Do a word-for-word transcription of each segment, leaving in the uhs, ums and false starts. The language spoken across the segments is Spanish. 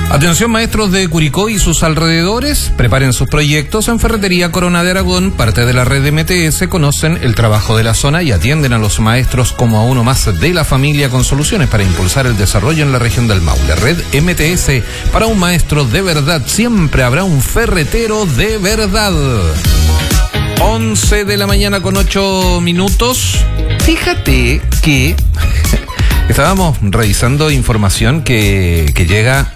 Atención maestros de Curicó y sus alrededores, preparen sus proyectos. En Ferretería Corona de Aragón, parte de la red M T S, conocen el trabajo de la zona y atienden a los maestros como a uno más de la familia con soluciones para impulsar el desarrollo en la región del Maule. Red M T S, para un maestro de verdad siempre habrá un ferretero de verdad. once de la mañana con ocho minutos. Fíjate que estábamos revisando información que, que llega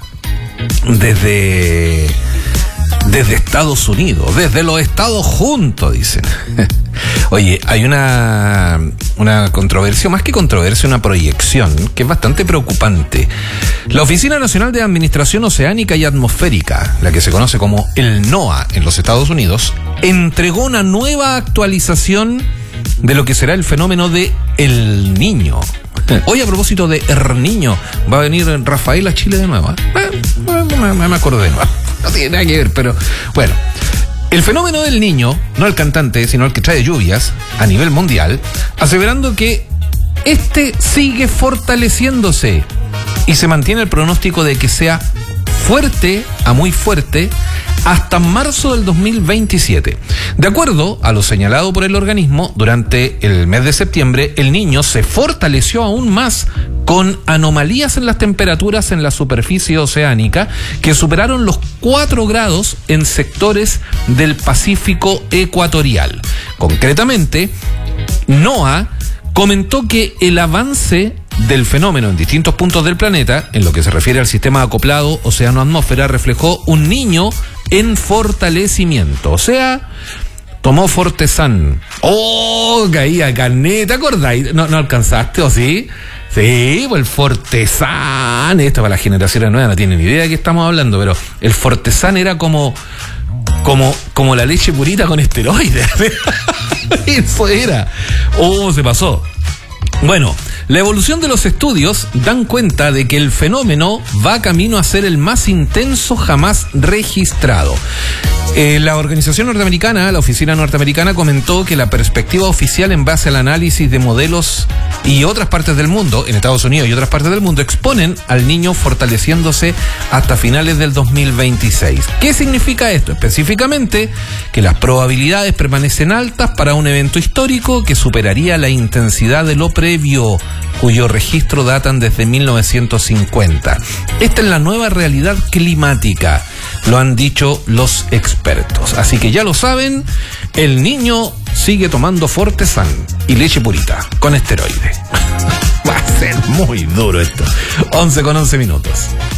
desde, desde Estados Unidos, desde los Estados juntos, dicen. Oye, hay una, una controversia, más que controversia, una proyección que es bastante preocupante. La Oficina Nacional de Administración Oceánica y Atmosférica, la que se conoce como el NOAA en los Estados Unidos, entregó una nueva actualización de lo que será el fenómeno de El Niño. Hoy, a propósito de El Niño, va a venir Rafael a Chile de nuevo. ¿eh? Me, me, me acordé, no, no tiene nada que ver, pero bueno. El fenómeno del Niño, no el cantante, sino el que trae lluvias a nivel mundial, aseverando que este sigue fortaleciéndose y se mantiene el pronóstico de que sea fuerte a muy fuerte hasta marzo del dos mil veintisiete. De acuerdo a lo señalado por el organismo, durante el mes de septiembre, El Niño se fortaleció aún más con anomalías en las temperaturas en la superficie oceánica que superaron los cuatro grados en sectores del Pacífico ecuatorial. Concretamente, NOAA comentó que el avance del fenómeno en distintos puntos del planeta, en lo que se refiere al sistema acoplado océano-atmósfera, reflejó un Niño en fortalecimiento. O sea, tomó Fortezán. ¡Oh! Caía carnet, ¿te acordáis? ¿No, no alcanzaste o sí? Sí, pues el Fortezán. Esto para las generaciones nuevas no tienen ni idea de qué estamos hablando, pero el Fortezán era como como, como la leche purita con esteroides. Eso era. Oh, se pasó. Bueno, la evolución de los estudios dan cuenta de que el fenómeno va camino a ser el más intenso jamás registrado. Eh, la organización norteamericana, la oficina norteamericana, comentó que la perspectiva oficial en base al análisis de modelos y otras partes del mundo, en Estados Unidos y otras partes del mundo, exponen al Niño fortaleciéndose hasta finales del dos mil veintiséis. ¿Qué significa esto? Específicamente, que las probabilidades permanecen altas para un evento histórico que superaría la intensidad de lo previo, cuyo registro datan desde mil novecientos cincuenta. Esta es la nueva realidad climática, lo han dicho los expertos. Así que ya lo saben, El Niño sigue tomando Fortezán y leche purita con esteroide. Va a ser muy duro esto. once con once minutos.